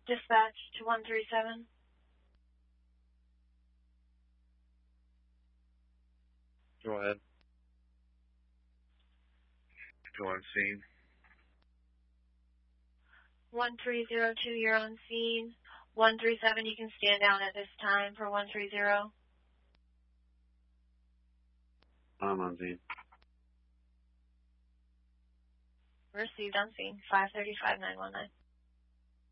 Dispatch to 137. Go ahead. Go on scene. 1302, you're on scene. 137, you can stand down at this time for 130. I'm on scene. Received on scene. 535-919.